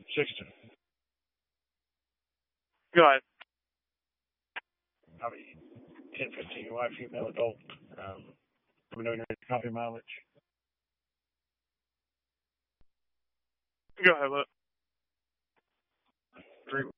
Sexton. Go ahead. Probably 10, 15 white female adult. We know your coffee mileage. Go ahead. Look. 3